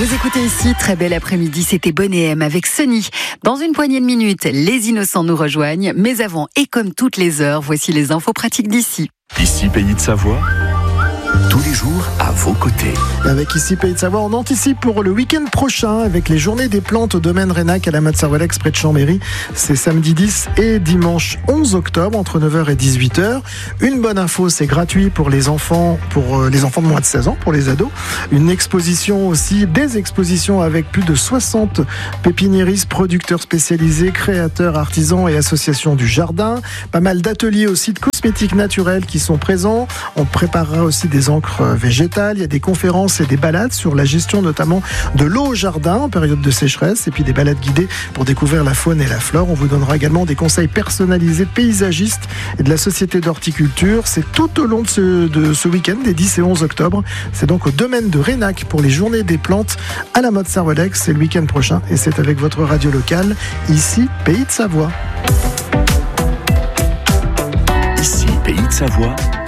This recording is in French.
Vous écoutez ici, très bel après-midi, c'était Bonnet M avec Sonny. Dans une poignée de minutes, les innocents nous rejoignent. Mais avant, et comme toutes les heures, voici les infos pratiques d'ici. Ici, Pays de Savoie, tous les jours à vos côtés. Avec Ici Pays de Savoie, on anticipe pour le week-end prochain avec les journées des plantes au domaine Rénac à la Motte-Servolex près de Chambéry. C'est samedi 10 et dimanche 11 octobre entre 9h et 18h. Une bonne info, c'est gratuit pour les enfants de moins de 16 ans, pour les ados. Une exposition aussi, des expositions avec plus de 60 pépiniéristes, producteurs spécialisés, créateurs, artisans et associations du jardin. Pas mal d'ateliers aussi de cosmétiques naturels qui sont présents. On préparera aussi des encres végétales. Il y a des conférences et des balades sur la gestion notamment de l'eau au jardin en période de sécheresse et puis des balades guidées pour découvrir la faune et la flore. On vous donnera également des conseils personnalisés de paysagistes et de la société d'horticulture. C'est tout au long de ce week-end des 10 et 11 octobre. C'est donc au domaine de Rénac pour les journées des plantes à la Motte-Servolex. C'est le week-end prochain et c'est avec votre radio locale, ici Pays de Savoie. Ici, Pays de Savoie,